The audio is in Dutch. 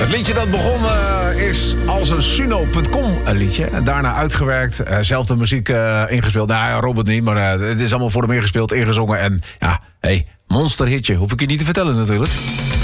Het liedje dat begon is als een Suno.com liedje. En daarna uitgewerkt, zelf de muziek ingespeeld. Nou ja, Robert niet, maar het is allemaal voor hem ingespeeld, ingezongen. En ja, monsterhitje, hoef ik je niet te vertellen natuurlijk.